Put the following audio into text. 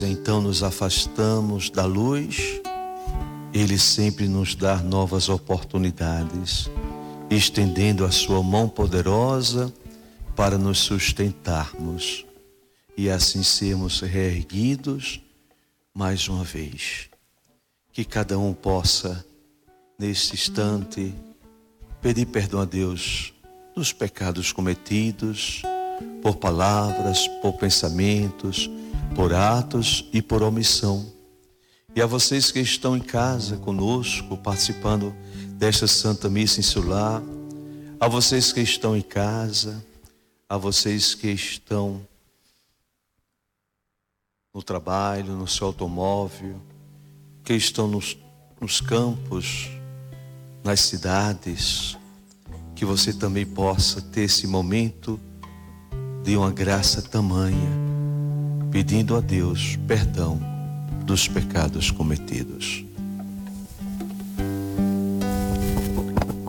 então nos afastamos da luz, Ele sempre nos dá novas oportunidades, estendendo a sua mão poderosa para nos sustentarmos e assim sermos reerguidos mais uma vez. Que cada um possa, nesse instante, pedir perdão a Deus dos pecados cometidos, por palavras, por pensamentos, por atos e por omissão. E a vocês que estão em casa conosco, participando desta Santa Missa em seu lar, a vocês que estão em casa, a vocês que estão no trabalho, no seu automóvel, que estão nos campos, nas cidades, que você também possa ter esse momento de uma graça tamanha, pedindo a Deus perdão dos pecados cometidos.